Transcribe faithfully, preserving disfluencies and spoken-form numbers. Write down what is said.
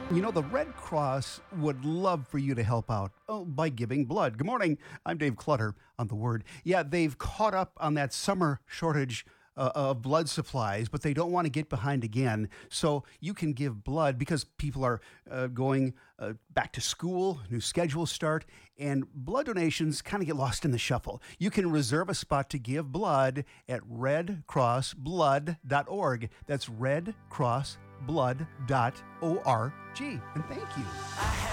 You know, the Red Cross would love for you to help out oh, by giving blood. Good morning. I'm Dave Clutter on The Word. Yeah, they've caught up on that summer shortage uh, of blood supplies, but they don't want to get behind again. So you can give blood because people are uh, going uh, back to school, new schedules start, and blood donations kind of get lost in the shuffle. You can reserve a spot to give blood at red cross blood dot org. That's red cross blood dot org. And thank you.